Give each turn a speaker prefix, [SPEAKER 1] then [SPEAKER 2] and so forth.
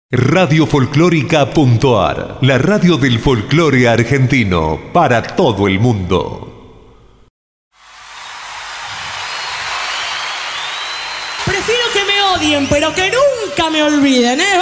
[SPEAKER 1] Radiofolclórica.ar, la radio del folclore argentino para todo el mundo.
[SPEAKER 2] Prefiero que me odien, pero que nunca me olviden, ¿eh?